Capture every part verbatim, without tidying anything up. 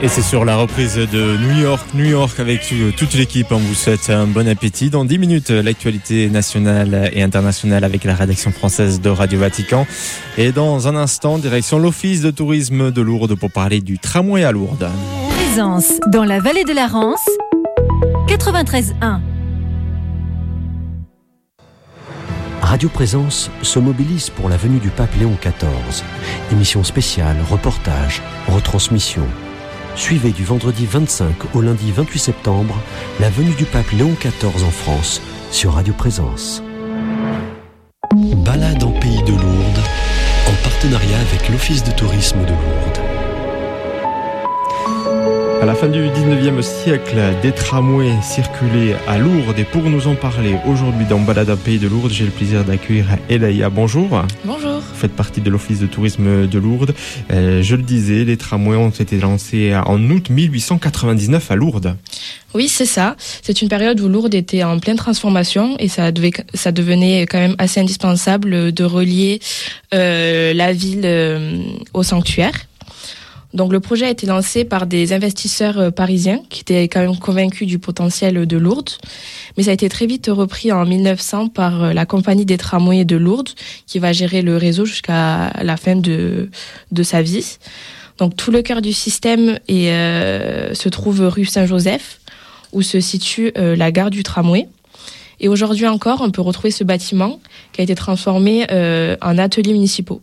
Et c'est sur la reprise de New York, New York avec toute l'équipe. On vous souhaite un bon appétit. Dans dix minutes, l'actualité nationale et internationale avec la rédaction française de Radio Vatican. Et dans un instant, direction l'Office de tourisme de Lourdes pour parler du tramway à Lourdes. Présence dans la vallée de la Rance, quatre-vingt-treize un. Radio Présence se mobilise pour la venue du pape Léon quatorze. Émission spéciale, reportage, retransmission. Suivez du vendredi vingt-cinq au lundi vingt-huit septembre la venue du pape Léon quatorze en France sur Radio Présence. Balade en pays de Lourdes en partenariat avec l'Office de tourisme de Lourdes. À la fin du dix-neuvième siècle, des tramways circulaient à Lourdes et pour nous en parler aujourd'hui dans Balade à Pays de Lourdes, j'ai le plaisir d'accueillir Elaïa. Bonjour. Bonjour. Vous faites partie de l'Office de tourisme de Lourdes. Euh, je le disais, les tramways ont été lancés en août mille huit cent quatre-vingt-dix-neuf à Lourdes. Oui, c'est ça. C'est une période où Lourdes était en pleine transformation et ça, devait, ça devenait quand même assez indispensable de relier euh, la ville euh, au sanctuaire. Donc le projet a été lancé par des investisseurs parisiens qui étaient quand même convaincus du potentiel de Lourdes. Mais ça a été très vite repris en mille neuf cents par la compagnie des tramways de Lourdes qui va gérer le réseau jusqu'à la fin de, de sa vie. Donc tout le cœur du système est, euh, se trouve rue Saint-Joseph où se situe euh, la gare du tramway. Et aujourd'hui encore, on peut retrouver ce bâtiment qui a été transformé euh, en ateliers municipaux.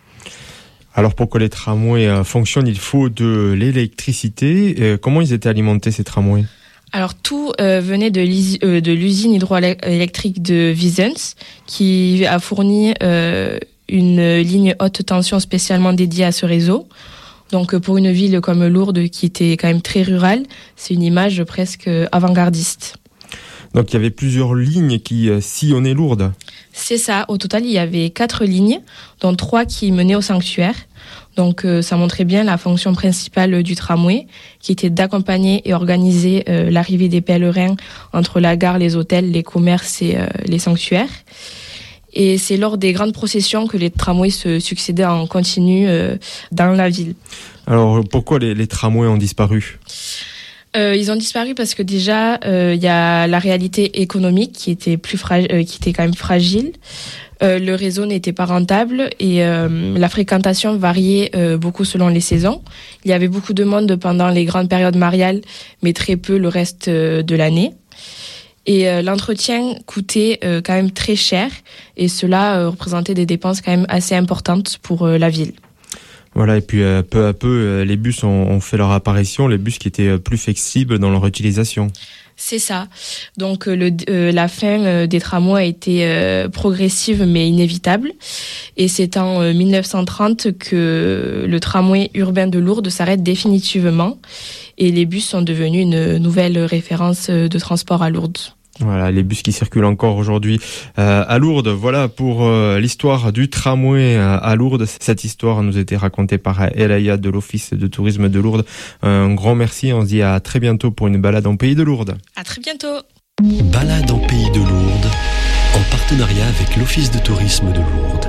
Alors pour que les tramways euh, fonctionnent, il faut de l'électricité. Euh, comment ils étaient alimentés ces tramways ? Alors tout euh, venait de, euh, de l'usine hydroélectrique de Wissens qui a fourni euh, une ligne haute tension spécialement dédiée à ce réseau. Donc pour une ville comme Lourdes qui était quand même très rurale, c'est une image presque avant-gardiste. Donc il y avait plusieurs lignes qui euh, sillonnaient Lourdes. C'est ça. Au total, il y avait quatre lignes, dont trois qui menaient au sanctuaire. Donc euh, ça montrait bien la fonction principale du tramway, qui était d'accompagner et organiser euh, l'arrivée des pèlerins entre la gare, les hôtels, les commerces et euh, les sanctuaires. Et c'est lors des grandes processions que les tramways se succédaient en continu euh, dans la ville. Alors pourquoi les, les tramways ont disparu ? Euh, ils ont disparu parce que déjà il euh, y a la réalité économique qui était plus fra- euh, qui était quand même fragile. Euh, le réseau n'était pas rentable et euh, la fréquentation variait euh, beaucoup selon les saisons. Il y avait beaucoup de monde pendant les grandes périodes mariales, mais très peu le reste euh, de l'année. Et euh, l'entretien coûtait euh, quand même très cher et cela euh, représentait des dépenses quand même assez importantes pour euh, la ville. Voilà, et puis euh, peu à peu, euh, les bus ont, ont fait leur apparition, les bus qui étaient euh, plus flexibles dans leur utilisation. C'est ça. Donc le, euh, la fin euh, des tramways a été euh, progressive mais inévitable. Et c'est en euh, mille neuf cent trente que le tramway urbain de Lourdes s'arrête définitivement. Et les bus sont devenus une nouvelle référence de transport à Lourdes. Voilà, les bus qui circulent encore aujourd'hui euh, à Lourdes. Voilà pour euh, l'histoire du tramway euh, à Lourdes. Cette histoire nous a été racontée par Elaïa de l'Office de tourisme de Lourdes. Un grand merci. On se dit à très bientôt pour une balade en pays de Lourdes. À très bientôt. Balade en pays de Lourdes en partenariat avec l'Office de tourisme de Lourdes.